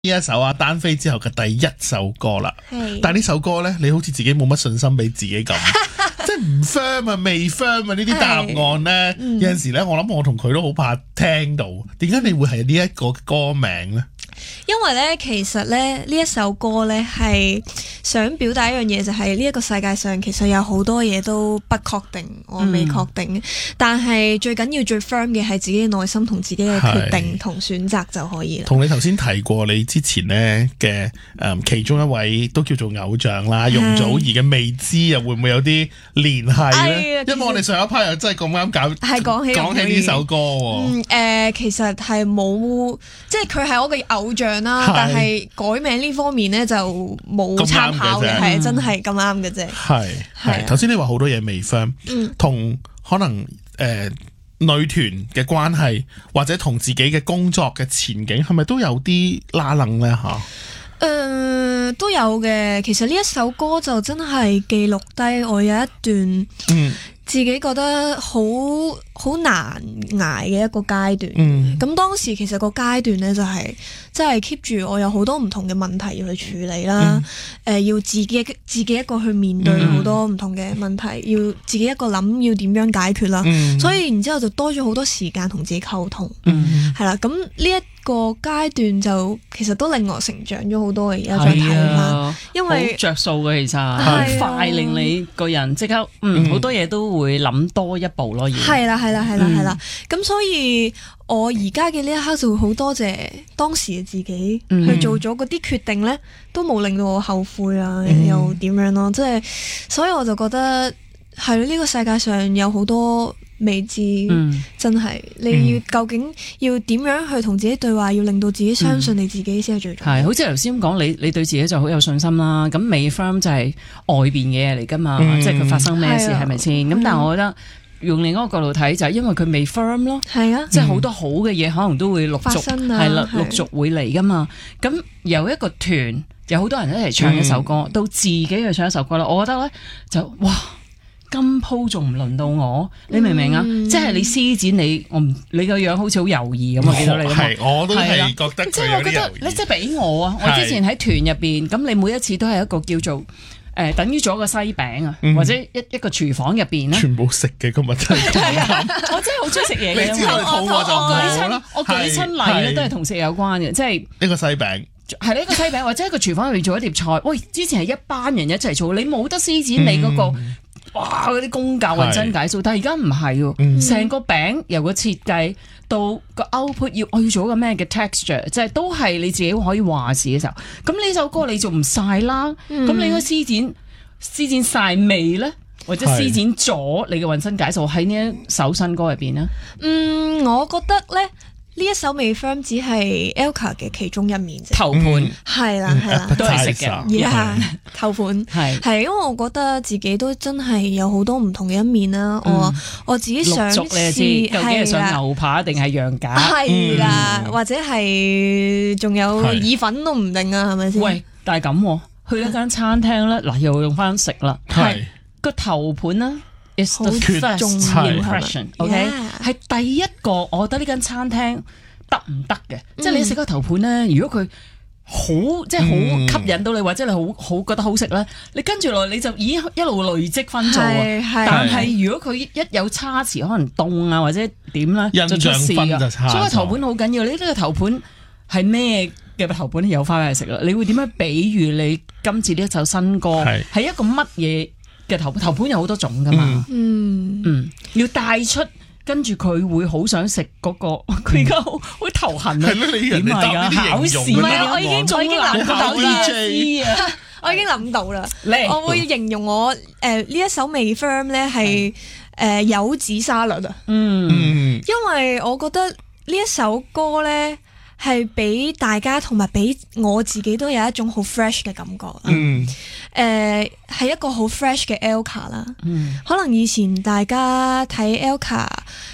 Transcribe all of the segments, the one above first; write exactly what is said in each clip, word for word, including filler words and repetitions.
呢一首啊單飛之後嘅第一首歌啦，但係呢首歌呢，你好似自己冇乜信心俾自己咁，即係唔 firm 啊，未 firm 啊，呢啲答案呢，嗯、有陣時呢，我諗我同佢都好怕聽到，點解你會係呢一個歌名呢？ 因為咧，其實咧呢一首歌咧係想表達一樣嘢，就係呢一個世界上其實有好多嘢都不確定，我未確定，嗯、但係最緊要最 firm 嘅係自己嘅內心同自己嘅決定同選擇就可以啦。同你頭先提過你之前呢嘅誒其中一位都叫做偶像啦，容祖兒嘅未知啊，會唔會有啲聯繫咧？因為我哋上一批又真係咁啱搞係講起講起呢首歌喎。 嗯誒、呃，其實係冇，即係佢係我嘅偶像啦，是但係改名呢方面咧就冇參考嘅，係真係咁啱嘅啫。 係係頭先你話好多嘢未 firm，同可能誒、呃、女團嘅關係，或者同自己嘅工作嘅前景，係咪都有啲拉楞咧？吓？ 誒、呃，都有嘅。其實呢一首歌就真係記錄低我有一段，嗯。自己覺得好好難捱嘅一個階段，咁、嗯、當時其實個階段呢，就係即係 keep 住我有好多唔同嘅問題要去處理啦，誒、嗯呃、要自己自己一個去面對好多唔同嘅問題，嗯、要自己一個諗要點樣解決啦，嗯、所以然之後就多咗好多時間同自己溝通，係啦、嗯，咁呢一個階段就其實都令我成長咗好多嘅，而家再睇翻，因為好着數嘅，其實係快令你個人即刻嗯好多嘢都會諗多一步咯。 係啦係啦係啦係啦，咁所以我而家嘅呢一刻就會好多謝當時嘅自己、嗯、去做咗嗰啲決定咧，都冇令到我後悔啊，嗯、又點樣咯？即係所以我就覺得係咯，呢個世界上有好多未知，嗯、真係你要究竟要點樣去同自己對話，要令到自己相信你自己先係最重要。係、 嗯，好似頭先咁講，你你對自己就好有信心啦。咁未 firm 就係外邊嘅嘢嚟噶嘛，嗯、即係佢發生咩事係咪先？咁、啊、但係我覺得用另一個角度睇，就係因為佢未 firm 咯，係啊，即係好多好嘅嘢可能都會陸續係啦，陸續會嚟噶嘛。咁由一個團有好多人一齊唱一首歌，嗯、到自己去唱一首歌啦，我覺得咧就哇！今鋪仲唔輪到我？你明唔明啊？嗯、即係你施展你，我唔你個樣好似好猶豫咁，我見到你係我都係覺得即係我覺得你即係俾我啊！我之前喺團入邊，咁你每一次都係一個叫做誒、呃，等於做一個西餅啊，嗯、或者一一個廚房入邊咧， 全部食嘅今日真係我真係好中意食嘢嘅， 你知道肚餓就冇啦。 我舉親例咧都係同食有關嘅，即係呢個西餅。 係呢個西餅，或者一個廚房入邊做一碟菜。喂，之前係一班人一齊做，你冇得施展你嗰、那個。嗯哇！嗰啲功教渾真解數，是但係而家唔係喎，成、嗯、個餅由個設計到個 output 要我要做一個咩嘅 texture，即係都係你自己可以話事嘅時候。咁呢首歌你做唔晒啦，咁、嗯、你應該施展施展晒未咧，或者施展咗你嘅渾身解數喺呢一首新歌入邊咧？ 嗯，我覺得咧。呢一首未 firm 只係 Elka 嘅其中一面啫， 頭盤係啦係啦， 都係食嘅， 而係頭盤係係，因為我覺得自己都真係有好多唔同嘅一面啦。我我自己想試， 究竟係想牛扒定係羊架？ 係啦，或者係仲有意粉都唔定啊，係咪先？ 喂，但係咁去一間餐廳咧，嗱又用翻食啦，係個頭盤啦。It's the first impression，OK，係第一個，我覺得呢間餐廳得唔得嘅？嗯、即係你食個頭盤咧，如果佢好即係好吸引到你，嗯、或者你好好覺得好食咧，你跟住落你就已經一路累積分數啊。但係如果佢一有差池，可能凍啊或者點咧，就出事噶。所以頭盤好緊要。你呢個頭盤係咩嘅頭盤？有翻嚟食啦。你會點樣比喻你今次呢一首新歌係一個乜嘢？嘅頭頭盤有好多種噶嘛，嗯嗯，要帶出，跟住佢會好想食嗰個，佢而家好好頭痕啊，點係噶考試？唔係，我已經我已經諗到啦，我已經諗到啦，我會形容我誒呢一首未 firm 咧係誒柚子沙律啊，嗯，因為我覺得呢一首歌咧。係俾大家同埋俾我自己都有一種好 fresh 嘅感覺。嗯，誒、呃，係一個好 fresh 嘅 Elka 啦。嗯，可能以前大家睇 Elka，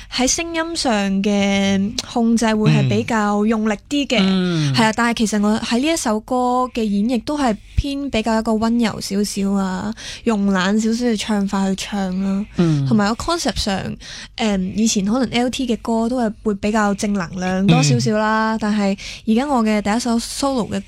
喺聲音上嘅控制會係比較用力啲嘅，係啊、嗯。但係其實我喺呢一首歌嘅演繹都係偏比較一個溫柔少少啊，慵懶少少嘅唱法去唱啦，同埋、嗯、個 concept 上，誒、嗯、以前可能 L T 嘅歌都係會比較正能量多少少啦，嗯、但係而家我嘅第一首 solo 嘅